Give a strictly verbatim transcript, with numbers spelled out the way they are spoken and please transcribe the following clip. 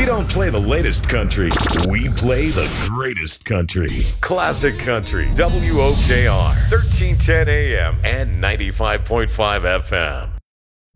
We don't play the latest country. We play the greatest country. Classic Country. W O K R. thirteen ten A M and ninety-five point five F M.